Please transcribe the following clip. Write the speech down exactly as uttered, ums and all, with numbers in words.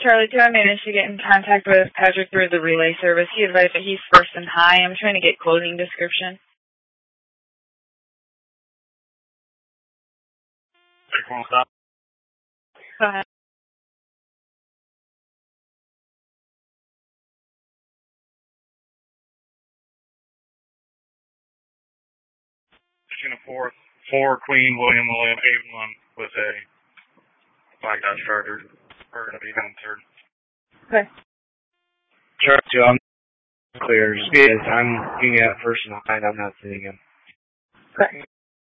Charlie two, I managed to get in contact with Patrick through the relay service. He advised that he's first and high. I'm trying to get clothing description. Stop. Go ahead. Four, four Queen William William Avon with a Black Dodge Charger. We're going to be on third. Okay. Charlie two, I'm clear. Just because I'm looking at first and high, I'm not seeing him. Okay.